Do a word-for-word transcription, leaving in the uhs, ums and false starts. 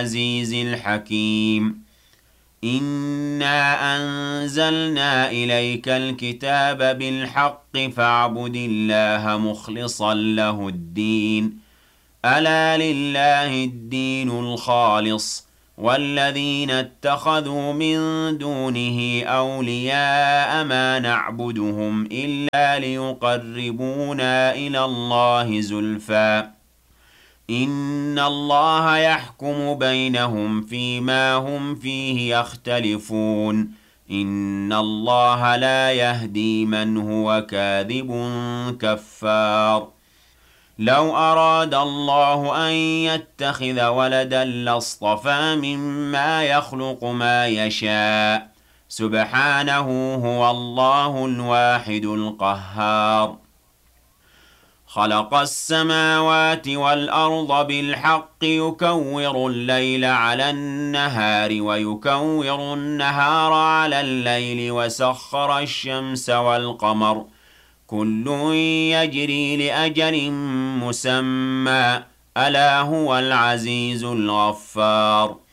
العزيز الحكيم إنا أنزلنا إليك الكتاب بالحق فاعبد الله مخلصا له الدين ألا لله الدين الخالص والذين اتخذوا من دونه أولياء ما نعبدهم إلا ليقربونا إلى الله زلفى إن الله يحكم بينهم فيما هم فيه يختلفون إن الله لا يهدي من هو كاذب كفار لو أراد الله أن يتخذ ولدا لاصطفى مما يخلق ما يشاء سبحانه هو الله الواحد القهار خلق السماوات والأرض بالحق يكور الليل على النهار ويكور النهار على الليل وسخر الشمس والقمر كل يجري لأجل مسمى ألا هو العزيز الغفار